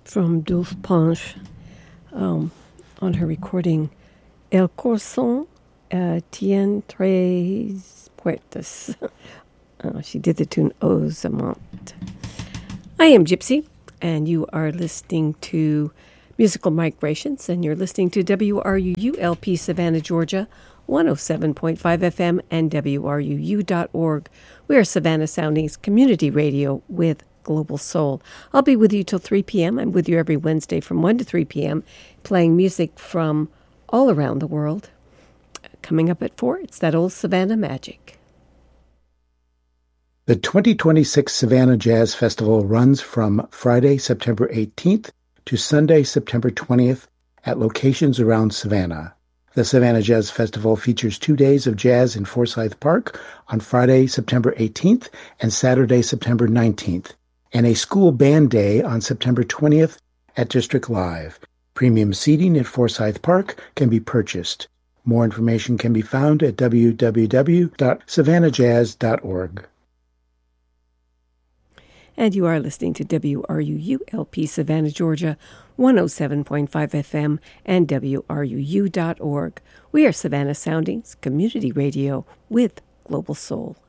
from Dulce Ponche on her recording El Corazón Tiene Tres Puertas. She did the tune Os Amant. I am Gypsy, and you are listening to Musical Migrations, and you're listening to WRUU-LP Savannah, Georgia, 107.5 FM, and WRUU.org. We are Savannah Soundings Community Radio with Global Soul. I'll be with you till 3 p.m. I'm with you every Wednesday from 1 to 3 p.m., playing music from all around the world. Coming up at 4, it's that old Savannah magic. The 2026 Savannah Jazz Festival runs from Friday, September 18th to Sunday, September 20th at locations around Savannah. The Savannah Jazz Festival features 2 days of jazz in Forsyth Park on Friday, September 18th and Saturday, September 19th, and a school band day on September 20th at District Live. Premium seating at Forsyth Park can be purchased. More information can be found at www.savannahjazz.org. And you are listening to WRUU-LP Savannah, Georgia, 107.5 FM and WRUU.org. We are Savannah Soundings Community Radio with Global Soul.